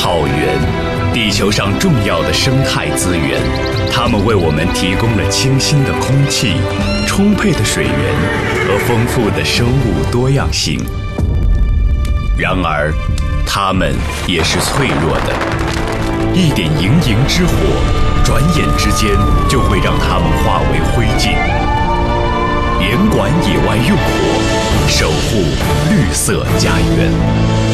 草原，地球上重要的生态资源，它们为我们提供了清新的空气、充沛的水源和丰富的生物多样性。然而，它们也是脆弱的，一点营营之火，转眼之间就会让它们化为灰烬。严管野外用火，守护绿色家园。